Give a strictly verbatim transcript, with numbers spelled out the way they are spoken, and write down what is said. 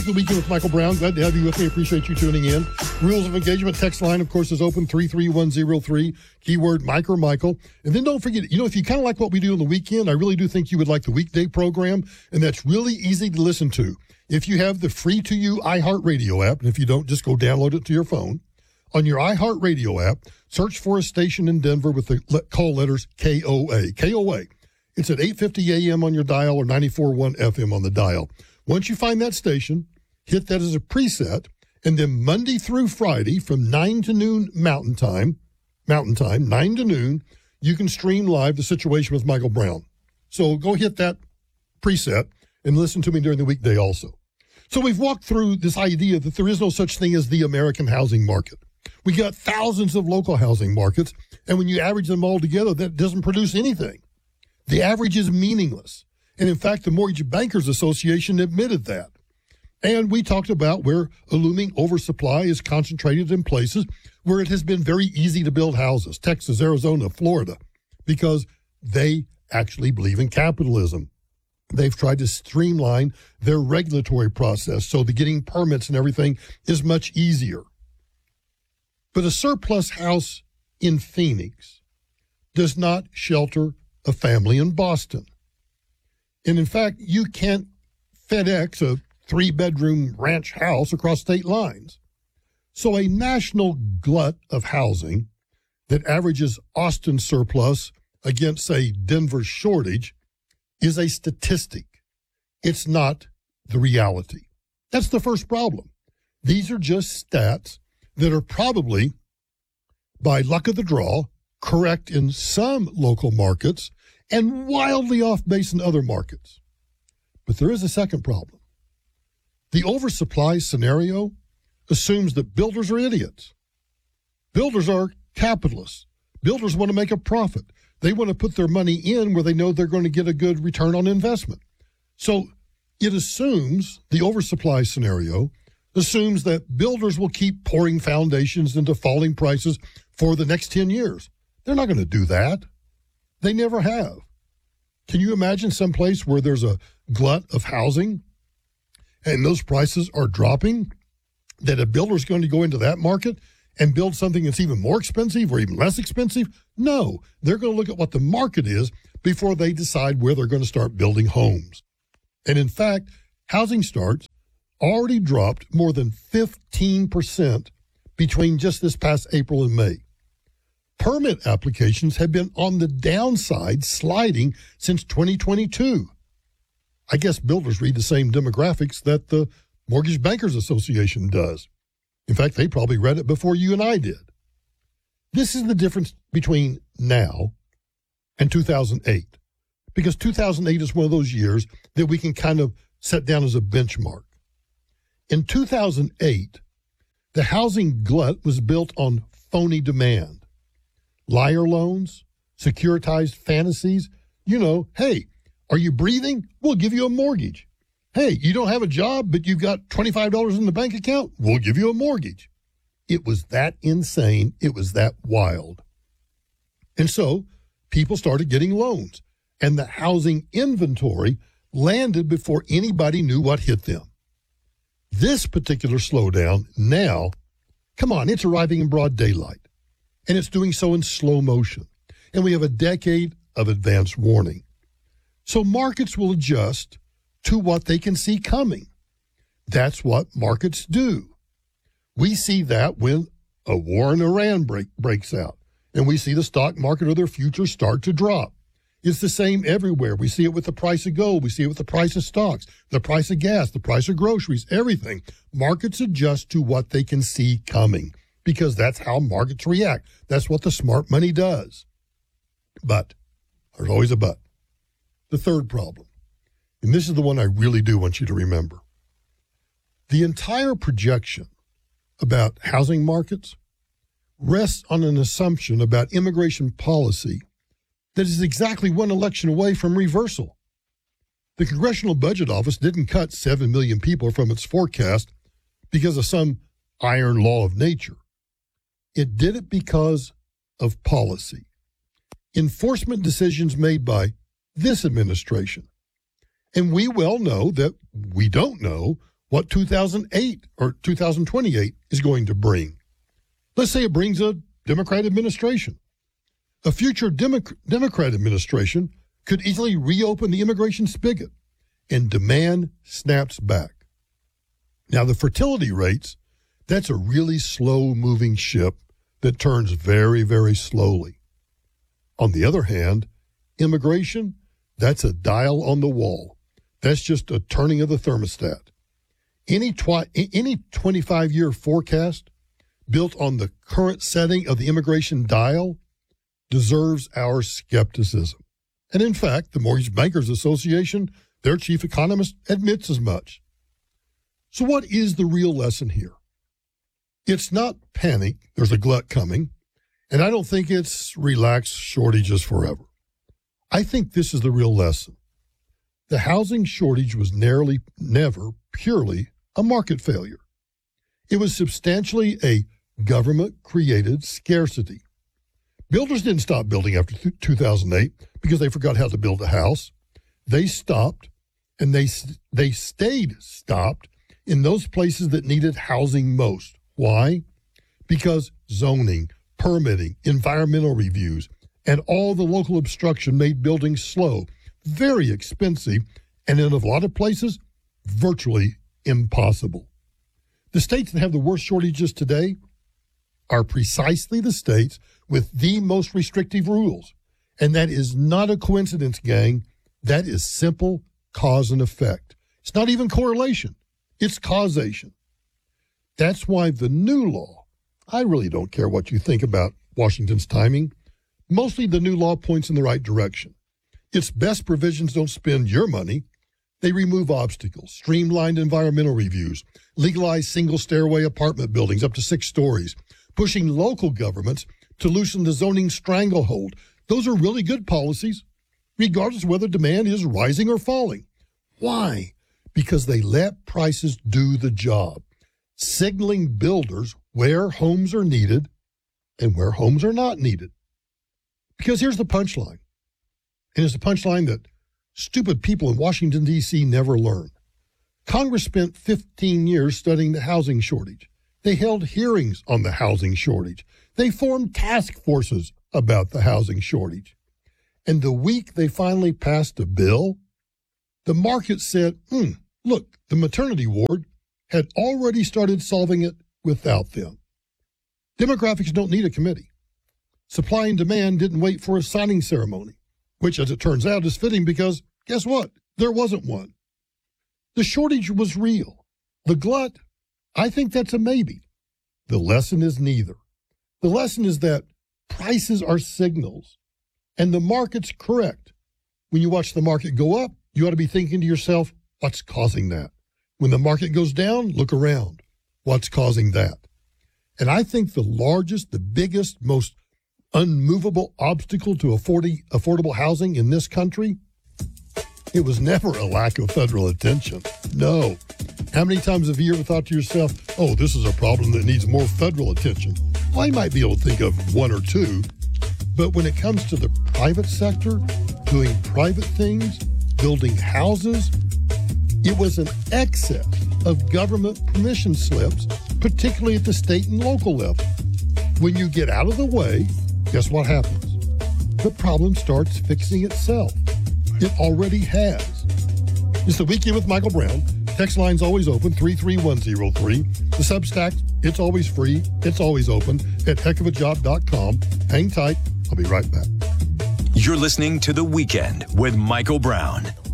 The Weekend with Michael Brown. Glad to have you with me. Appreciate you tuning in. Rules of engagement text line, of course, is open three three one zero three. Keyword Mike or Michael. And then don't forget, you know, if you kind of like what we do on the weekend, I really do think you would like the weekday program. And that's really easy to listen to. If you have the free to you iHeartRadio app, and if you don't, just go download it to your phone. On your iHeartRadio app, search for a station in Denver with the call letters K O A. K O A. It's at eight fifty A M on your dial or ninety-four point one F M on the dial. Once you find that station, hit that as a preset, and then Monday through Friday from nine to noon Mountain Time, Mountain Time, nine to noon, you can stream live The Situation with Michael Brown. So go hit that preset and listen to me during the weekday also. So we've walked through this idea that there is no such thing as the American housing market. We got thousands of local housing markets, and when you average them all together, that doesn't produce anything. The average is meaningless. And in fact, the Mortgage Bankers Association admitted that. And we talked about where a looming oversupply is concentrated in places where it has been very easy to build houses, Texas, Arizona, Florida, because they actually believe in capitalism. They've tried to streamline their regulatory process so the getting permits and everything is much easier. But a surplus house in Phoenix does not shelter a family in Boston. And in fact, you can't FedEx a three-bedroom ranch house across state lines. So a national glut of housing that averages Austin surplus against, say, Denver shortage is a statistic. It's not the reality. That's the first problem. These are just stats that are probably, by luck of the draw, correct in some local markets and wildly off base in other markets. But there is a second problem. The oversupply scenario assumes that builders are idiots. Builders are capitalists. Builders want to make a profit. They want to put their money in where they know they're going to get a good return on investment. So it assumes, the oversupply scenario assumes that builders will keep pouring foundations into falling prices for the next ten years. They're not going to do that. They never have. Can you imagine some place where there's a glut of housing and those prices are dropping, that a builder's going to go into that market and build something that's even more expensive or even less expensive? No, they're going to look at what the market is before they decide where they're going to start building homes. And in fact, housing starts already dropped more than fifteen percent between just this past April and May. Permit applications have been on the downside, sliding since twenty twenty-two. I guess builders read the same demographics that the Mortgage Bankers Association does. In fact, they probably read it before you and I did. This is the difference between now and two thousand eight, because two thousand eight is one of those years that we can kind of set down as a benchmark. In two thousand eight, the housing glut was built on phony demand. Liar loans, securitized fantasies. You know, hey, are you breathing? We'll give you a mortgage. Hey, you don't have a job, but you've got twenty-five dollars in the bank account? We'll give you a mortgage. It was that insane. It was that wild. And so people started getting loans, and the housing inventory landed before anybody knew what hit them. This particular slowdown now, come on, it's arriving in broad daylight. And it's doing so in slow motion. And we have a decade of advance warning. So markets will adjust to what they can see coming. That's what markets do. We see that when a war in Iran break, breaks out, and we see the stock market or their futures start to drop. It's the same everywhere. We see it with the price of gold. We see it with the price of stocks, the price of gas, the price of groceries, everything. Markets adjust to what they can see coming, because that's how markets react. That's what the smart money does. But there's always a but. The third problem, and this is the one I really do want you to remember. The entire projection about housing markets rests on an assumption about immigration policy that is exactly one election away from reversal. The Congressional Budget Office didn't cut seven million people from its forecast because of some iron law of nature. It did it because of policy. Enforcement decisions made by this administration. And we well know that we don't know what two thousand eight or two thousand twenty-eight is going to bring. Let's say it brings a Democrat administration. A future Demo- Democrat administration could easily reopen the immigration spigot, and demand snaps back. Now, the fertility rates, that's a really slow-moving ship that turns very, very slowly. On the other hand, immigration, that's a dial on the wall. That's just a turning of the thermostat. Any twi- any twenty-five-year forecast built on the current setting of the immigration dial deserves our skepticism. And in fact, the Mortgage Bankers Association, their chief economist, admits as much. So what is the real lesson here? It's not panic, there's a glut coming, and I don't think it's relaxed shortages forever. I think this is the real lesson. The housing shortage was nearly, never purely a market failure. It was substantially a government-created scarcity. Builders didn't stop building after two thousand eight because they forgot how to build a house. They stopped, and they they stayed stopped in those places that needed housing most. Why? Because zoning, permitting, environmental reviews, and all the local obstruction made building slow, very expensive, and in a lot of places, virtually impossible. The states that have the worst shortages today are precisely the states with the most restrictive rules. And that is not a coincidence, gang. That is simple cause and effect. It's not even correlation. It's causation. That's why the new law, I really don't care what you think about Washington's timing. Mostly the new law points in the right direction. Its best provisions don't spend your money. They remove obstacles, streamlined environmental reviews, legalize single stairway apartment buildings up to six stories, pushing local governments to loosen the zoning stranglehold. Those are really good policies, regardless of whether demand is rising or falling. Why? Because they let prices do the job, signaling builders where homes are needed and where homes are not needed. Because here's the punchline, and it's the punchline that stupid people in Washington, D C never learn. Congress spent fifteen years studying the housing shortage. They held hearings on the housing shortage. They formed task forces about the housing shortage. And the week they finally passed a bill, the market said, hmm, look, the maternity ward had already started solving it without them. Demographics don't need a committee. Supply and demand didn't wait for a signing ceremony, which, as it turns out, is fitting because, guess what? There wasn't one. The shortage was real. The glut, I think that's a maybe. The lesson is neither. The lesson is that prices are signals, and the market's correct. When you watch the market go up, you ought to be thinking to yourself, what's causing that? When the market goes down, look around. What's causing that? And I think the largest, the biggest, most unmovable obstacle to affording, affordable housing in this country, it was never a lack of federal attention. No. How many times have you ever thought to yourself, oh, this is a problem that needs more federal attention? Well, I might be able to think of one or two, but when it comes to the private sector, doing private things, building houses, it was an excess of government permission slips, particularly at the state and local level. When you get out of the way, guess what happens? The problem starts fixing itself. It already has. It's the Weekend with Michael Brown. Text line's always open, three three one zero three. The Substack, it's always free. It's always open at heck of a job dot com. Hang tight. I'll be right back. You're listening to The Weekend with Michael Brown